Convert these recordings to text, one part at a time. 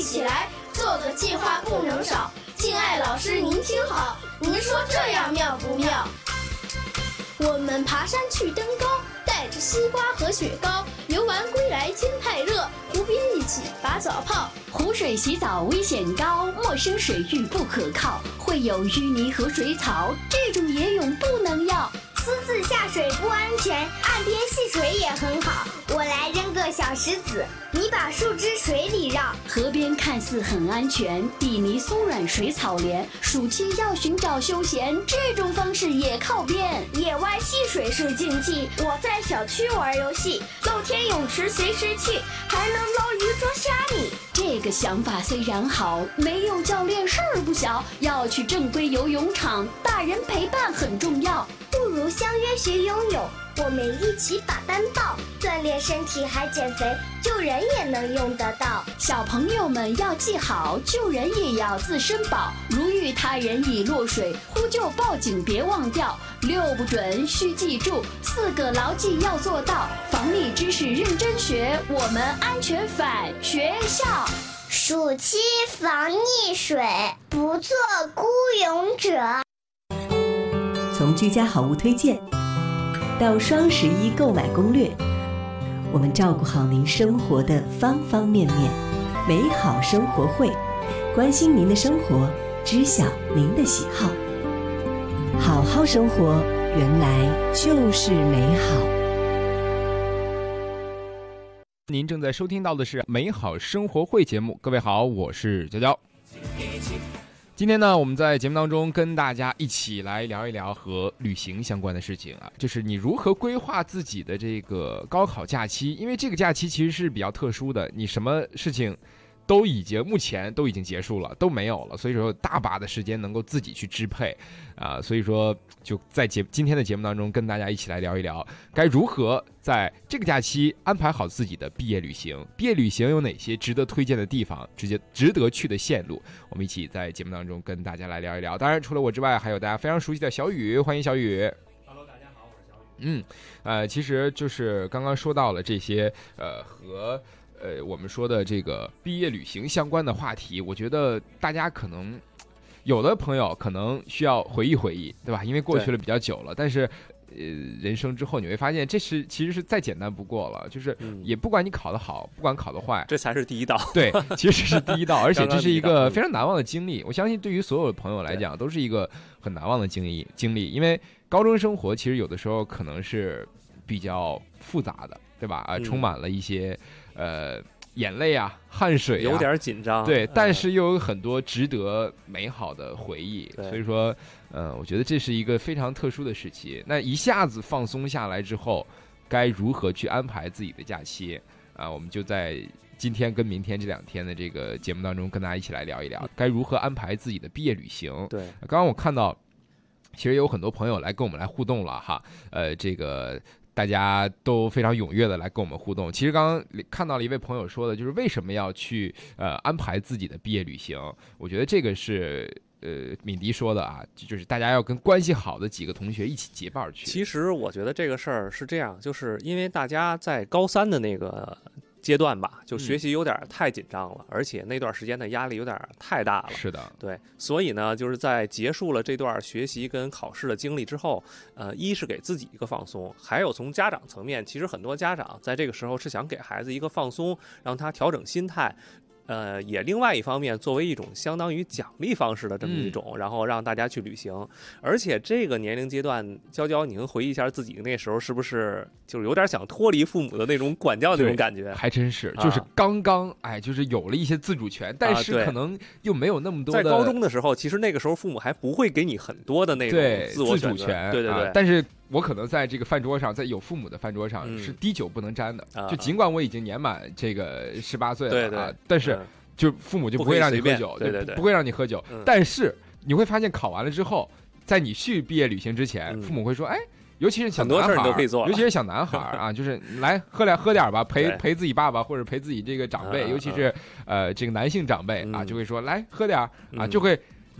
一起来做个计划不能少。敬爱老师您听好，您说这样妙不妙？我们爬山去登高，带着西瓜和雪糕，游玩归来天太热，湖边一起把澡泡。 湖水洗澡危险高，陌生水域不可靠，会有淤泥和水草，这种野泳不能要。 私自下水不安全，岸边戏水也很好。我来扔个小石子，你把树枝水里绕。 河边看似很安全，地泥松软水草连，暑期要寻找休闲，这种方式也靠边。 野外戏水是禁忌，我在小区玩游戏，露天泳池随时去，还能捞鱼捉虾米。 这个想法虽然好，没有教练事儿不小，要去正规游泳场，大人陪伴很重要。 不如相约学游泳，我们一起把单报，锻炼身体还减肥，救人也能用得到。 小朋友们要记好，救人也要自身保。如遇他人已落水，呼救报警别忘掉。6不准需记住，4个牢记要做到。防溺知识认真学，我们安全返学校。 暑期防溺水，不做孤勇者。 从居家好物推荐到双11购买攻略，我们照顾好您生活的方方面面。美好生活会，关心您的生活，知晓您的喜好。好好生活，原来就是美好。 您正在收听到的是美好生活会节目，各位好，我是娇娇。今天呢，我们在节目当中跟大家一起来聊一聊和旅行相关的事情啊，就是你如何规划自己的这个高考假期，因为这个假期其实是比较特殊的，你什么事情目前都已经结束了，都没有了，所以说大把的时间能够自己去支配啊，所以说就在今天的节目当中跟大家一起来聊一聊，该如何在这个假期安排好自己的毕业旅行。毕业旅行有哪些值得推荐的地方，值得去的线路，我们一起在节目当中跟大家来聊一聊。当然除了我之外，还有大家非常熟悉的小雨，欢迎小雨。 Hello， 大家好，我是小雨。 其实就是刚刚说到了这些和我们说的这个毕业旅行相关的话题，我觉得大家可能有的朋友可能需要回忆回忆，对吧？因为过去了比较久了，但是人生之后你会发现，其实是再简单不过了，就是也不管你考得好，不管考得坏， 这才是第一道。 对，其实是第一道，而且这是一个非常难忘的经历。我相信对于所有的朋友来讲，都是一个很难忘的经历，因为高中生活其实有的时候可能是比较复杂的，对吧？充满了一些眼泪啊，汗水啊， 有点紧张， 对，但是又有很多值得美好的回忆，所以说，我觉得这是一个非常特殊的时期。那一下子放松下来之后，该如何去安排自己的假期啊？我们就在今天跟明天这2天的这个节目当中，跟大家一起来聊一聊，该如何安排自己的毕业旅行。 对， 刚刚我看到，其实有很多朋友来跟我们来互动了哈，这个。大家都非常踊跃的来跟我们互动。其实刚刚看到了一位朋友说的，就是为什么要去安排自己的毕业旅行？我觉得这个是敏迪说的啊，就是大家要跟关系好的几个同学一起结伴去。 其实我觉得这个事儿是这样，就是因为大家在高3的那个阶段吧，就学习有点太紧张了，而且那段时间的压力有点太大了。 是的， 对，所以呢，就是在结束了这段学习跟考试的经历之后，一是给自己一个放松，还有从家长层面，其实很多家长在这个时候是想给孩子一个放松，让他调整心态。也另外一方面作为一种相当于奖励方式的这么一种，然后让大家去旅行。而且这个年龄阶段，娇娇，你能回忆一下自己那时候是不是就是有点想脱离父母的那种管教的那种感觉？ 还真是，就是刚刚就是有了一些自主权，但是可能又没有那么多的。 在高中的时候，其实那个时候父母还不会给你很多的那种自主权，对。 但是我可能在这个饭桌上，在有父母的饭桌上，是滴酒不能沾的。就尽管我已经年满这个18岁了，但是就父母就不会让你喝酒， 对， 不会让你喝酒。但是你会发现，考完了之后，在你去毕业旅行之前，父母会说：“哎，尤其是小男孩， 很多事你都可以做， 尤其是小男孩啊，就是来喝点吧，陪自己爸爸或者陪自己这个长辈，尤其是这个男性长辈啊，就会说来喝点啊，就会。”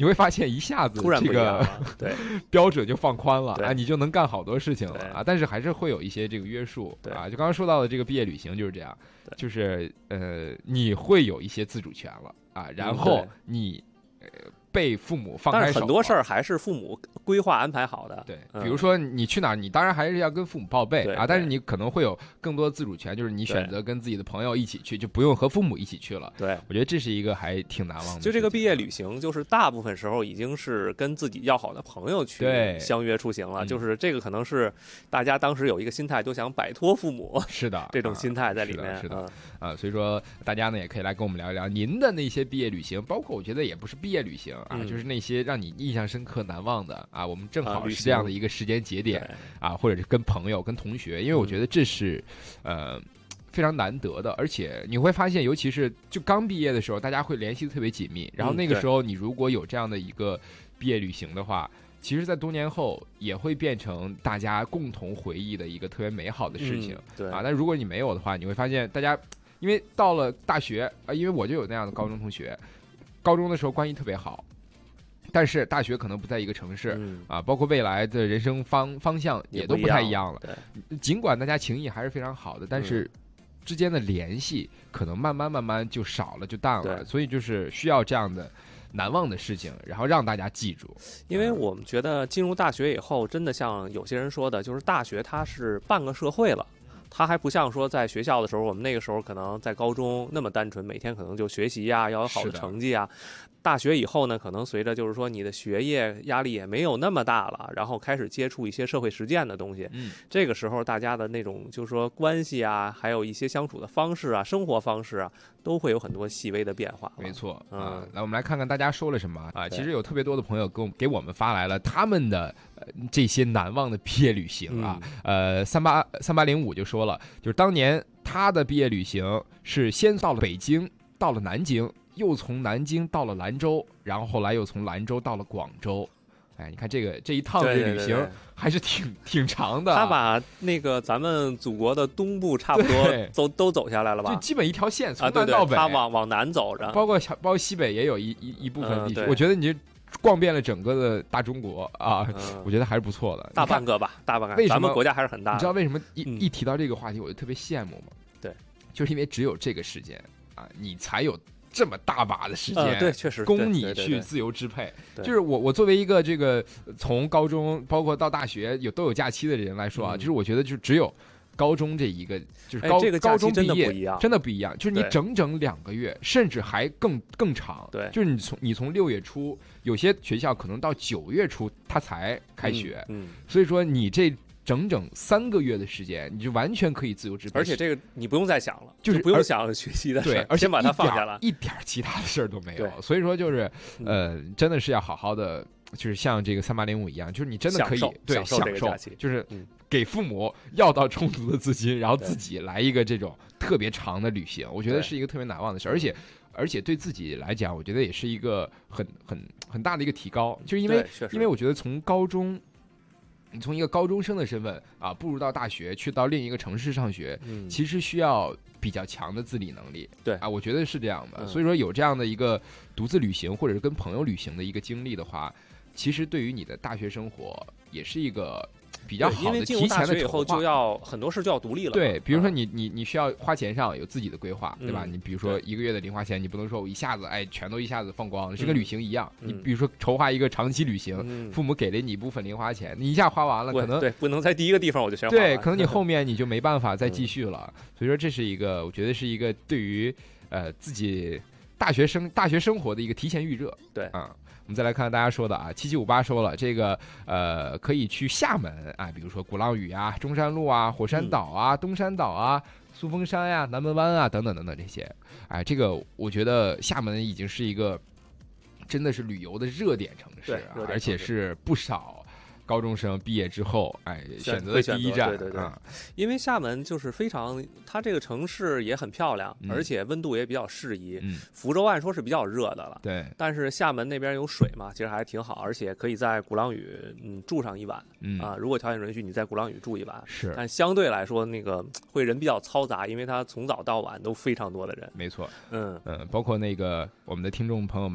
你会发现一下子突然这不一样个了对标准就放宽了对啊，你就能干好多事情了对啊。但是还是会有一些这个约束对啊。就刚刚说到的这个毕业旅行就是这样， 对就是你会有一些自主权了啊，然后对你被父母放开手了， 但是很多事儿还是父母规划安排好的。 对，比如说你去哪儿，你当然还是要跟父母报备啊， 对对但是你可能会有更多自主权，就是你选择跟自己的朋友一起去，就不用和父母一起去了。 对， 我觉得这是一个还挺难忘的事情。 就这个毕业旅行，就是大部分时候已经是跟自己要好的朋友去对相约出行了。 嗯就是这个可能是大家当时有一个心态，就想摆脱父母是的这种心态在里面。 是的， 嗯所以说大家呢也可以来跟我们聊一聊您的那些毕业旅行，包括我觉得也不是毕业旅行啊，就是那些让你印象深刻、难忘的啊。我们正好是这样的一个时间节点啊，或者是跟朋友、跟同学，因为我觉得这是非常难得的，而且你会发现，尤其是就刚毕业的时候，大家会联系的特别紧密。然后那个时候，你如果有这样的一个毕业旅行的话，其实，在多年后也会变成大家共同回忆的一个特别美好的事情。 对啊，但如果你没有的话，你会发现大家，因为到了大学啊，因为我就有那样的高中同学，高中的时候关系特别好。但是大学可能不在一个城市啊，包括未来的人生方向也都不太一样了。尽管大家情谊还是非常好的，但是之间的联系可能慢慢就少了，就淡了。所以就是需要这样的难忘的事情，然后让大家记住。 因为我们觉得进入大学以后，真的像有些人说的，就是大学它是半个社会了。它还不像说在学校的时候，我们那个时候可能在高中那么单纯，每天可能就学习呀，要有好的成绩啊。大学以后呢，可能随着就是说你的学业压力也没有那么大了，然后开始接触一些社会实践的东西。这个时候大家的那种就是说关系啊，还有一些相处的方式啊，生活方式啊，都会有很多细微的变化。 没错啊，来我们来看看大家说了什么啊。其实有特别多的朋友给我们发来了他们的这些难忘的毕业旅行啊。3805就说了，就是当年他的毕业旅行是先到了北京，到了南京。又从南京到了兰州，然后后来又从兰州到了广州。哎，你看这一趟的旅行还是挺长的。 他把那个咱们祖国的东部差不多都走下来了吧？ 就基本一条线从南到北。 他往南走着， 包括西北也有一部分地区。我觉得你逛遍了整个的大中国啊，我觉得还是不错的。 大半个吧，大半个。 为什么咱们国家还是很大的？ 你知道为什么一提到这个话题，我就特别羡慕吗？ 对， 就是因为只有这个时间啊，你才有这么大把的时间， 对，确实供你去自由支配。就是我作为一个这个从高中包括到大学都有假期的人来说啊，就是我觉得就只有高中这一个，就是高中毕业真的不一样，就是你整整2个月，甚至还更长。 对， 就是你从6月初，有些学校可能到9月初它才开学，所以说你这整3个月的时间，你就完全可以自由支配， 而且这个你不用再想了， 就是不用想学习的事， 对，而且先把它放下来， 一点其他的事儿都没有。所以说就是真的是要好好的，就是像这个3805一样，就是你真的可以享受这个假期， 就是给父母要到充足的资金，然后自己来一个这种特别长的旅行，我觉得是一个特别难忘的事，而且对自己来讲，我觉得也是一个很大的一个提高，就是因为我觉得从高中。你从一个高中生的身份啊，步入到大学，去到另一个城市上学，其实需要比较强的自理能力。 对啊，我觉得是这样的。所以说有这样的一个独自旅行，或者是跟朋友旅行的一个经历的话，其实对于你的大学生活也是一个比较好的提前的筹划。因为进入大学以后就要很多事就要独立了。 对，比如说你需要花钱上有自己的规划，对吧？你比如说1个月的零花钱，你不能说我一下子全都一下子放光，是跟旅行一样。你比如说筹划一个长期旅行，父母给了你一部分零花钱，你一下花完了，可能对不能在第一个地方我就全花完。 对，可能你后面你就没办法再继续了。所以说这是一个，我觉得是一个对于自己大学生活的一个提前预热。 对啊。我们再来看大家说的啊，7758说了这个可以去厦门啊，比如说鼓浪屿啊、中山路啊、火山岛啊、东山岛啊、苏峰山呀、南门湾啊等等等等这些，哎，这个我觉得厦门已经是一个真的是旅游的热点城市啊，而且是不少高中生毕业之后，选择的第一站。 对，因为厦门就是非常，它这个城市也很漂亮，而且温度也比较适宜。福州按说是比较热的了， 对， 但是厦门那边有水嘛，其实还挺好，而且可以在鼓浪屿住上一晚。如果条件允许，你在鼓浪屿住一晚。 是， 但相对来说那个会人比较嘈杂，因为它从早到晚都非常多的人。 没错，包括那个我们的听众朋友们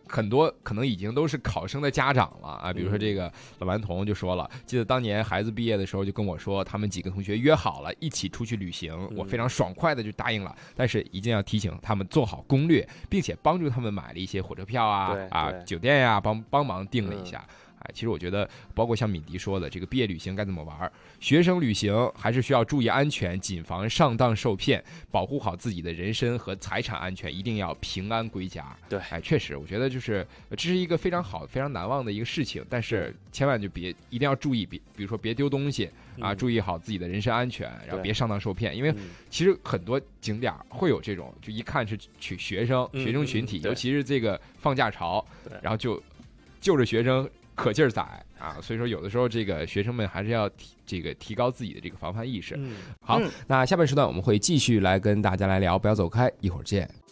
很多可能已经都是考生的家长了啊，比如说这个老顽童就说了，记得当年孩子毕业的时候就跟我说，他们几个同学约好了一起出去旅行，我非常爽快的就答应了，但是一定要提醒他们做好攻略，并且帮助他们买了一些火车票啊酒店呀，帮忙订了一下。其实我觉得，包括像敏迪说的，这个毕业旅行该怎么玩，学生旅行还是需要注意安全，谨防上当受骗，保护好自己的人身和财产安全，一定要平安归家。 对， 确实，我觉得就是这是一个非常好、非常难忘的一个事情，但是千万就一定要注意，比如说别丢东西啊，注意好自己的人身安全，然后别上当受骗，因为其实很多景点会有这种，就一看是学生群体，尤其是这个放假潮，然后就着学生可劲儿宰啊，所以说有的时候这个学生们还是要提高自己的这个防范意识。好，那下半时段我们会继续来跟大家来聊，不要走开，一会儿见。